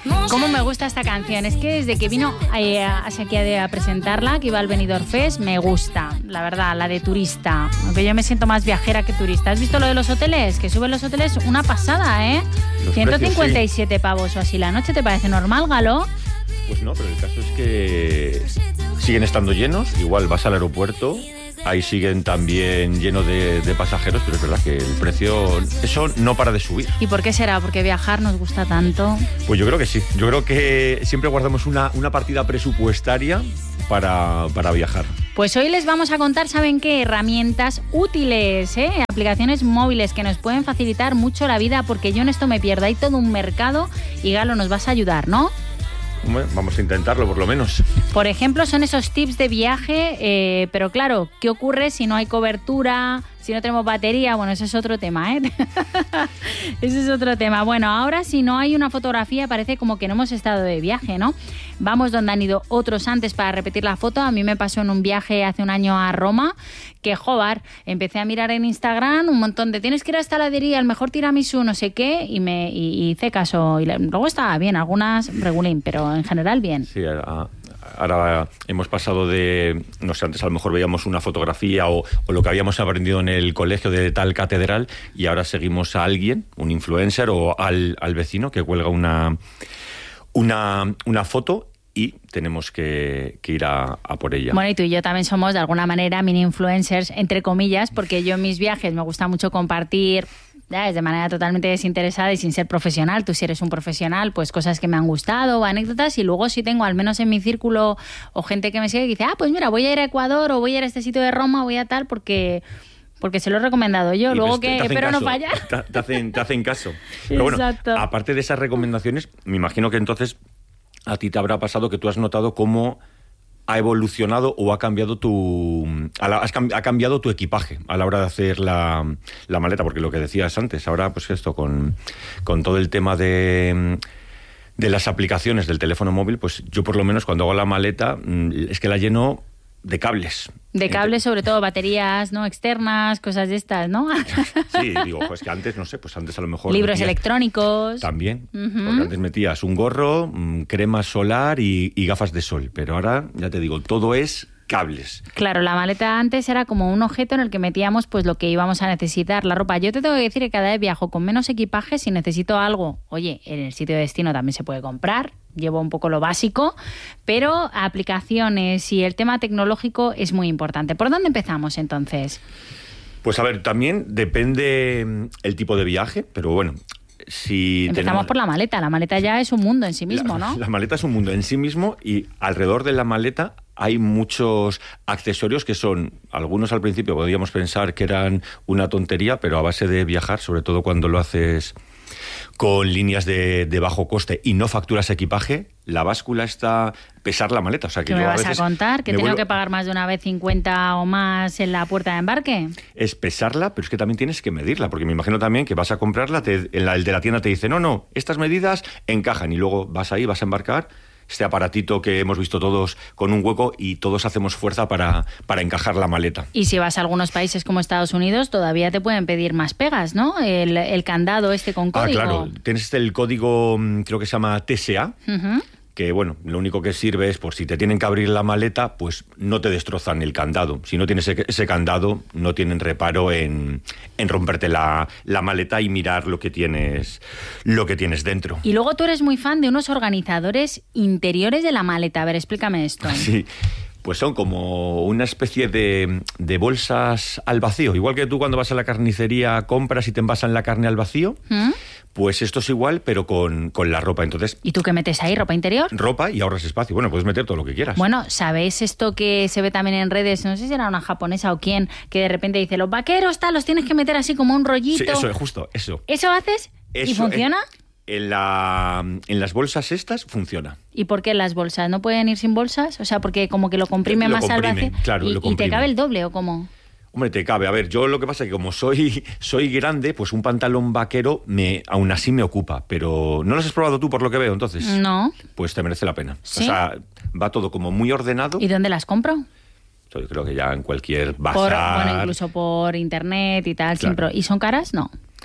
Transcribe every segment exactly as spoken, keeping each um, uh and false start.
Cómo me gusta esta canción. Es que desde que vino eh, hacia aquí a, a presentarla, que iba al Benidorm Fest, me gusta, la verdad, la de turista. Aunque yo me siento más viajera que turista. ¿Has visto lo de los hoteles? Que suben los hoteles una pasada, ¿eh? Los ciento cincuenta y siete precios, sí. pavos o así la noche. ¿Te parece normal, Galo? Pues no, pero el caso es que siguen estando llenos. Igual vas al aeropuerto, ahí siguen también llenos de, de pasajeros, pero es verdad que el precio, eso no para de subir. ¿Y por qué será? ¿Porque viajar nos gusta tanto? Pues yo creo que sí. Yo creo que siempre guardamos una, una partida presupuestaria para, para viajar. Pues hoy les vamos a contar, ¿saben qué? Herramientas útiles, ¿eh? Aplicaciones móviles que nos pueden facilitar mucho la vida, porque yo en esto me pierdo. Hay todo un mercado y Galo, nos vas a ayudar, ¿no? Bueno, vamos a intentarlo, por lo menos. Por ejemplo, son esos tips de viaje, eh, pero claro, ¿qué ocurre si no hay cobertura, si no tenemos batería? Bueno, ese es otro tema, ¿eh? Ese es otro tema. Bueno, ahora si no hay una fotografía parece como que no hemos estado de viaje, ¿no? Vamos donde han ido otros antes para repetir la foto. A mí me pasó en un viaje hace un año a Roma, que joder, empecé a mirar en Instagram un montón de tienes que ir a esta heladería, el mejor tiramisú, no sé qué, y me y, y hice caso. Y luego estaba bien, algunas regulín, pero en general bien. Sí, a, ahora hemos pasado de, no sé, antes a lo mejor veíamos una fotografía o, o lo que habíamos aprendido en el colegio de tal catedral, y ahora seguimos a alguien, un influencer o al, al vecino que cuelga una, una, una foto y tenemos que, que ir a, a por ella. Bueno, y tú y yo también somos de alguna manera mini influencers, entre comillas, porque yo en mis viajes me gusta mucho compartir, ya, de manera totalmente desinteresada y sin ser profesional. Tú, si eres un profesional, pues cosas que me han gustado o anécdotas, y luego si tengo, al menos en mi círculo, o gente que me sigue que dice, ah, pues mira, voy a ir a Ecuador o voy a ir a este sitio de Roma, voy a tal, porque... porque se lo he recomendado yo, y luego pues te, que te espero caso, no fallar. Te, te, hacen, te hacen caso. Pero bueno, exacto. Aparte de esas recomendaciones, me imagino que entonces a ti te habrá pasado que tú has notado cómo ha evolucionado o ha cambiado tu ha cambiado tu equipaje a la hora de hacer la, la maleta, porque lo que decías antes, ahora pues esto con, con todo el tema de de las aplicaciones del teléfono móvil, pues yo por lo menos cuando hago la maleta es que la lleno de cables. De cables, sobre todo, baterías, ¿no? Externas, cosas de estas, ¿no? Sí, digo, pues que antes, no sé, pues antes a lo mejor... Libros metías, electrónicos. También, Uh-huh. porque antes metías un gorro, crema solar y, y gafas de sol, pero ahora, ya te digo, todo es cables. Claro, la maleta antes era como un objeto en el que metíamos pues lo que íbamos a necesitar, la ropa. Yo te tengo que decir que cada vez viajo con menos equipaje. Si necesito algo, oye, en el sitio de destino también se puede comprar, llevo un poco lo básico, pero aplicaciones y el tema tecnológico es muy importante. ¿Por dónde empezamos entonces? Pues a ver, también depende el tipo de viaje, pero bueno... Si Empezamos tenemos... por la maleta. La maleta ya es un mundo en sí mismo, la, ¿no? La maleta es un mundo en sí mismo, y alrededor de la maleta hay muchos accesorios que son, algunos al principio podríamos pensar que eran una tontería, pero a base de viajar, sobre todo cuando lo haces con líneas de, de bajo coste y no facturas equipaje, la báscula está pesar la maleta. O sea, que ¿Qué me yo vas a, veces a contar? ¿Que tengo vuelvo... que pagar más de una vez cincuenta o más en la puerta de embarque? Es pesarla, pero es que también tienes que medirla, porque me imagino también que vas a comprarla, te, en la, el de la tienda te dice, no, no, estas medidas encajan, y luego vas ahí, vas a embarcar, este aparatito que hemos visto todos con un hueco, y todos hacemos fuerza para, para encajar la maleta. Y si vas a algunos países como Estados Unidos, todavía te pueden pedir más pegas, ¿no? El, el candado este con código. Ah, claro. Tienes el código, creo que se llama T S A, uh-huh. que, bueno, lo único que sirve es por si te tienen que abrir la maleta, pues no te destrozan el candado. Si no tienes ese candado, no tienen reparo en, en romperte la, la maleta y mirar lo que tienes, lo que tienes dentro. Y luego tú eres muy fan de unos organizadores interiores de la maleta. A ver, explícame esto. Sí. Pues son como una especie de, de bolsas al vacío. Igual que tú cuando vas a la carnicería compras y te envasan la carne al vacío, ¿Mm? Pues esto es igual, pero con, con la ropa. Entonces, ¿y tú qué metes ahí? ¿Ropa interior? Ropa, y ahorras espacio. Bueno, puedes meter todo lo que quieras. Bueno, ¿sabéis esto que se ve también en redes? No sé si era una japonesa o quién, que de repente dice, los vaqueros, tal, los tienes que meter así como un rollito. Sí, eso es justo, eso. ¿Eso haces? Eso, ¿Y funciona? Eh, En, la, en las bolsas estas funciona. ¿Y por qué las bolsas? ¿No pueden ir sin bolsas? O sea, porque como que lo comprime lo más comprime, al vacío. Claro, ¿Y, lo ¿Y te comprime. cabe el doble o cómo? Hombre, te cabe. A ver, yo lo que pasa es que como soy, soy grande, pues un pantalón vaquero me, aún así me ocupa. Pero ¿no lo has probado tú por lo que veo entonces? No. Pues te merece la pena. ¿Sí? O sea, va todo como muy ordenado. ¿Y dónde las compro? Yo creo que ya en cualquier bazar. Por, bueno, incluso por internet y tal. Claro. Sin pro... ¿Y son caras? No.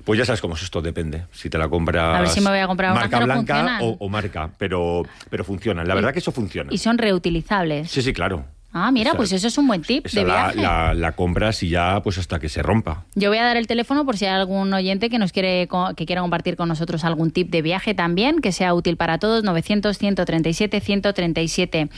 Pues ya sabes cómo es esto, depende. Si te la compras... A ver si me voy a comprar una marca que no blanca o, funcionan. o marca, pero, pero funcionan. La verdad que eso funciona. Y son reutilizables. Sí, sí, claro. Ah, mira, O sea, pues eso es un buen tip esa de la, viaje. la, la compras y ya pues hasta que se rompa. Yo voy a dar el teléfono por si hay algún oyente que nos quiere co- que quiera compartir con nosotros algún tip de viaje también, que sea útil para todos. novecientos, ciento treinta y siete, ciento treinta y siete.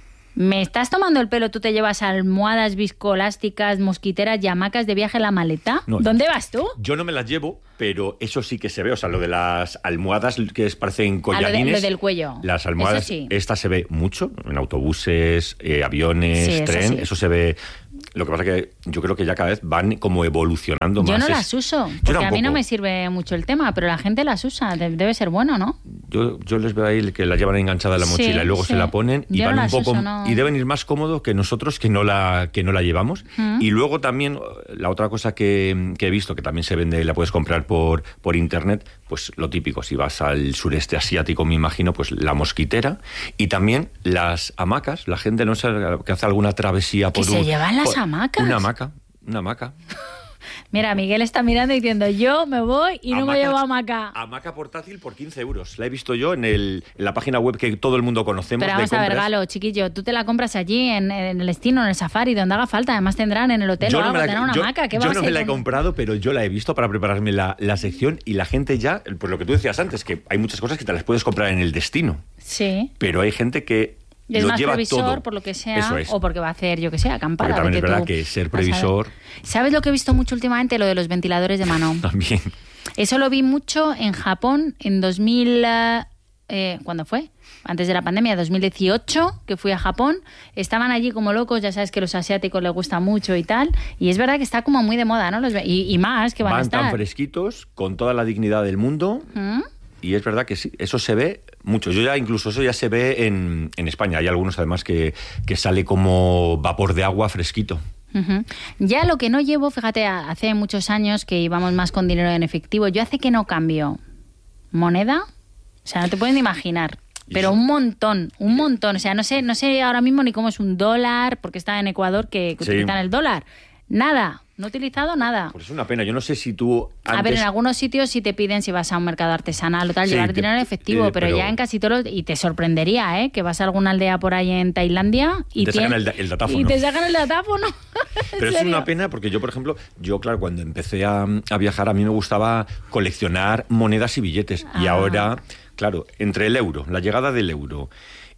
¿Me estás tomando el pelo? ¿Tú te llevas almohadas viscoelásticas, mosquiteras y hamacas de viaje en la maleta? No, ¿Dónde vas tú? Yo no me las llevo, pero eso sí que se ve. O sea, lo de las almohadas que es- parecen Ah, lo, de- collarines. lo del cuello. Las almohadas, Eso sí. esta se ve mucho en autobuses, eh, aviones, Sí, eso tren. sí. Eso se ve. Lo que pasa que yo creo que ya cada vez van como evolucionando Yo más. no Es- las uso, Yo porque a mí no tampoco. me sirve mucho el tema, pero la gente las usa. De- Debe ser bueno, ¿no? Yo, yo les veo ahí que la llevan enganchada en la Sí, mochila y luego sí. se la ponen y Yo no van un las poco uso, no. y deben ir más cómodos que nosotros que no la que no la llevamos. Mm. Y luego también la otra cosa que, que he visto que también se vende, la puedes comprar por por internet, pues lo típico, si vas al sureste asiático, me imagino, pues la mosquitera y también las hamacas. La gente no sé que hace alguna travesía por ¿Que se un- llevan las por- hamacas? Una hamaca, una hamaca. Mira, Miguel está mirando y diciendo, yo me voy y no me Hamaca- llevo hamaca. Hamaca portátil por quince euros. La he visto yo en, el, en la página web que todo el mundo conocemos. Pero de vamos a ver, compras. Galo, chiquillo, tú te la compras allí en, en el destino, en el safari, donde haga falta. Además tendrán en el hotel o Yo no algo, me la, tendrán una yo- hamaca. ¿Qué yo vamos no a me ir la he con- comprado, pero yo la he visto para prepararme la, la sección y la gente ya, pues lo que tú decías antes, que hay muchas cosas que te las puedes comprar en el destino, Sí. pero hay gente que Es lo más lleva previsor, todo. por lo que sea, Eso es. o porque va a hacer, yo que sé, acampada. Porque también es vete verdad tú que ser a saber. previsor ¿Sabes lo que he visto mucho últimamente? Lo de los ventiladores de mano. también. Eso lo vi mucho en Japón en dos mil... eh, eh, ¿Cuándo fue? Antes de la pandemia, dos mil dieciocho, que fui a Japón. Estaban allí como locos, ya sabes que a los asiáticos les gusta mucho y tal. Y es verdad que está como muy de moda, ¿no? Los ve- y, y más que van, a Van estar. tan fresquitos, con toda la dignidad del mundo. ¿Mm? Y es verdad que sí, eso se ve mucho. Yo ya incluso eso ya se ve en, en España. Hay algunos además que, que sale como vapor de agua fresquito. Ujú. Ya lo que no llevo, fíjate, a- hace muchos años que íbamos más con dinero en efectivo, yo hace que no cambio moneda, o sea, no te puedes ni imaginar, ¿Y pero eso? un montón, un montón, o sea, no sé, no sé ahora mismo ni cómo es un dólar, porque está en Ecuador que, que Sí. utilizan el dólar, nada, no he utilizado nada. Pues es una pena. Yo no sé si tú antes... A ver, en algunos sitios sí te piden si vas a un mercado artesanal o tal, Sí, llevar te- dinero en efectivo, eh, pero, pero- ya en casi todos, y te sorprendería, ¿eh? Que vas a alguna aldea por ahí en Tailandia y Te sacan tien- el da- el datáfono. Y te sacan el datáfono. Pero ¿En es serio? una pena porque yo, por ejemplo, yo, claro, cuando empecé a, a viajar, a mí me gustaba coleccionar monedas y billetes. Y Ah. ahora, claro, entre el euro, la llegada del euro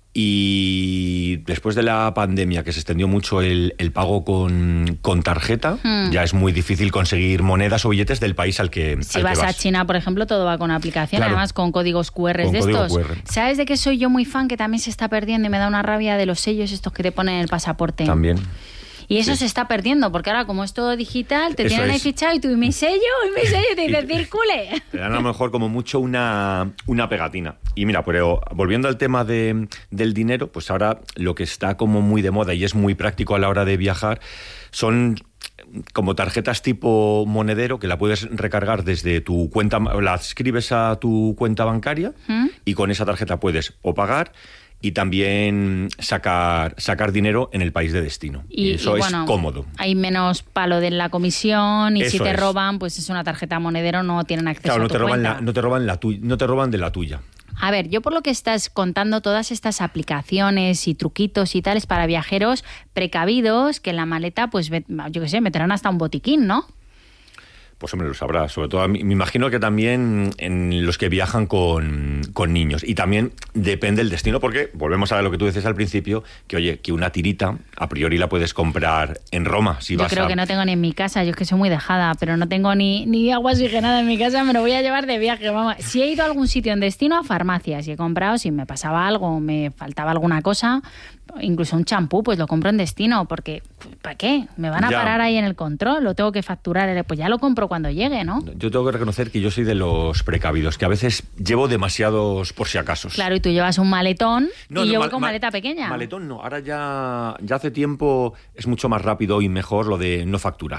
y después de la pandemia, que se extendió mucho el, el pago con, con tarjeta, Hmm. ya es muy difícil conseguir monedas o billetes del país al que, Si al que vas, vas. a China, por ejemplo, todo va con aplicación, Claro. además con códigos cu erres Con de código estos. cu erre. ¿Sabes de qué soy yo muy fan? Que también se está perdiendo y me da una rabia de los sellos estos que te ponen en el pasaporte. También. Y eso Sí. se está perdiendo, porque ahora como es todo digital, te Eso tienen ahí es. fichado y tú, y mi sello, y mi sello, y te Y dicen, te- circule. Te dan a lo mejor como mucho una, una pegatina. Y mira, pero volviendo al tema de, del dinero, pues ahora lo que está como muy de moda y es muy práctico a la hora de viajar son como tarjetas tipo monedero que la puedes recargar desde tu cuenta, la adscribes a tu cuenta bancaria ¿Mm? y con esa tarjeta puedes o pagar y también sacar, sacar dinero en el país de destino. Y, eso y, es bueno, cómodo. Hay menos palo de la comisión y si Eso te es. roban, pues es una tarjeta monedero, no tienen acceso Claro, a no tu te roban cuenta. la, no te roban la tu- no te roban de la tuya. A ver, yo por lo que estás contando, todas estas aplicaciones y truquitos y tales para viajeros precavidos, que en la maleta, pues ve- yo qué sé, meterán hasta un botiquín, ¿no? Pues hombre, lo sabrá. Sobre todo, a mí- me imagino que también en los que viajan con, con niños. Y también depende del destino, porque volvemos a lo que tú decías al principio, que oye, que una tirita a priori la puedes comprar en Roma. Si Yo vas creo a... que no tengo ni en mi casa, yo es que soy muy dejada, pero no tengo ni, ni agua oxigenada en mi casa, me lo voy a llevar de viaje, vamos. Si he ido a algún sitio en destino, a farmacias, y he comprado, si me pasaba algo, me faltaba alguna cosa, incluso un champú, pues lo compro en destino, porque ¿para qué? Me van a Ya. parar ahí en el control, lo tengo que facturar, pues ya lo compro cuando llegue, ¿no? Yo tengo que reconocer que yo soy de los precavidos, que a veces llevo demasiados por si acaso. Claro, y tú llevas un maletón No, y no, yo voy mal- con mal- maleta pequeña. Maletón no, ahora ya, ya hace tiempo es mucho más rápido y mejor lo de no facturar.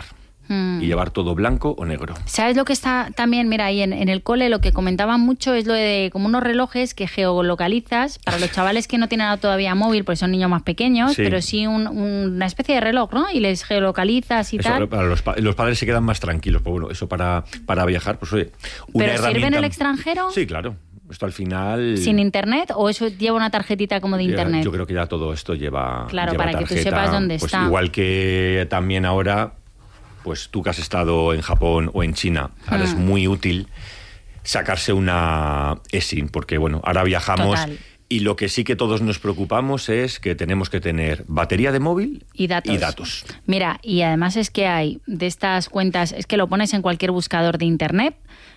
Y llevar todo blanco o negro. ¿Sabes lo que está también? Mira, ahí en, en el cole lo que comentaban mucho es lo de como unos relojes que geolocalizas para los chavales que no tienen todavía móvil, porque son niños más pequeños, sí. pero sí un, un, una especie de reloj, ¿no? Y les geolocalizas y eso, tal. Para los, los padres se quedan más tranquilos, pero bueno, eso para, para viajar, pues oye, una ¿Pero herramienta... sirve en el extranjero? Sí, claro. Esto al final... ¿Sin internet o eso lleva una tarjetita como de internet? Yo creo que ya todo esto lleva Claro, lleva para tarjeta, que tú sepas dónde pues está. Igual que también ahora... Pues tú que has estado en Japón o en China, ahora hmm. es muy útil sacarse una eSIM, porque bueno, ahora viajamos Total. Y lo que sí que todos nos preocupamos es que tenemos que tener batería de móvil y datos. y datos. Mira, y además es que hay de estas cuentas, es que lo pones en cualquier buscador de internet,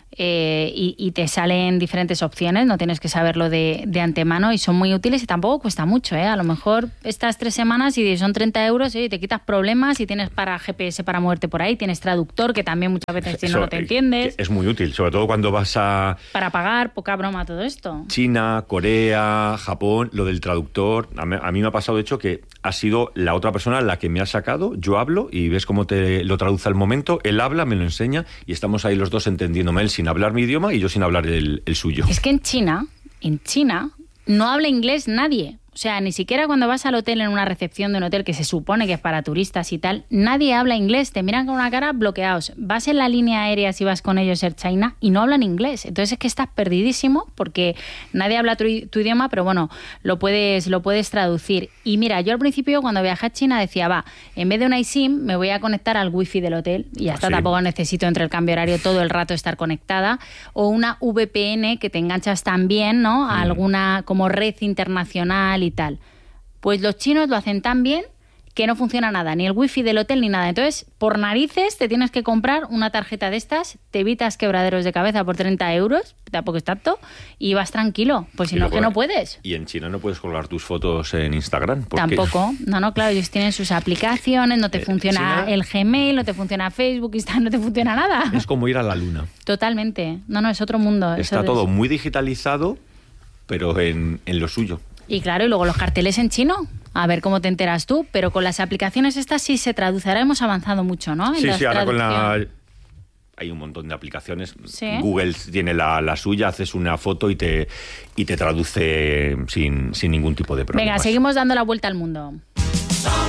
Eh, y, y te salen diferentes opciones, no tienes que saberlo de, de antemano y son muy útiles y tampoco cuesta mucho, ¿eh? A lo mejor estas tres semanas y son treinta euros y te quitas problemas y tienes para G P S para moverte por ahí, tienes traductor que también muchas veces si no, no te entiendes. Es muy útil, sobre todo cuando vas a... Para pagar, poca broma todo esto. China, Corea, Japón, lo del traductor, a mí, a mí me ha pasado de hecho que ha sido la otra persona la que me ha sacado, yo hablo y ves cómo te lo traduce al momento, él habla, me lo enseña y estamos ahí los dos entendiéndome, él sin hablar mi idioma y yo sin hablar el, el suyo. Es que en China, en China, no habla inglés nadie. O sea, ni siquiera cuando vas al hotel en una recepción de un hotel que se supone que es para turistas y tal, nadie habla inglés, te miran con una cara bloqueados. Vas en la línea aérea si vas con ellos Air China y no hablan inglés. Entonces es que estás perdidísimo porque nadie habla tu, tu idioma, pero bueno, lo puedes, lo puedes traducir. Y mira, yo al principio cuando viajé a China decía, va, en vez de una eSIM me voy a conectar al wifi del hotel y hasta sí. tampoco necesito entre el cambio horario todo el rato estar conectada. O una V P N que te enganchas también, ¿no? A alguna como red internacional y tal. Pues los chinos lo hacen tan bien que no funciona nada, ni el wifi del hotel ni nada. Entonces, por narices te tienes que comprar una tarjeta de estas, te evitas quebraderos de cabeza por treinta euros, tampoco es tanto, y vas tranquilo, pues si no, que no puedes. Y en China no puedes colgar tus fotos en Instagram. ¿Por Tampoco, qué? no, no, claro, ellos tienen sus aplicaciones, no te eh, funciona China, el Gmail, no te funciona Facebook, Instagram, no te funciona nada. Es como ir a la luna. Totalmente, no, no, es otro mundo. Está eso todo es... muy digitalizado, pero en, en lo suyo. Y claro, y luego los carteles en chino, a ver cómo te enteras tú, pero con las aplicaciones estas sí se traduce. Ahora hemos avanzado mucho, ¿no? En sí, sí, ahora traducción. con la... Hay un montón de aplicaciones. ¿Sí? Google tiene la, la suya, haces una foto y te, y te traduce sin, sin ningún tipo de problema. Venga, seguimos dando la vuelta al mundo.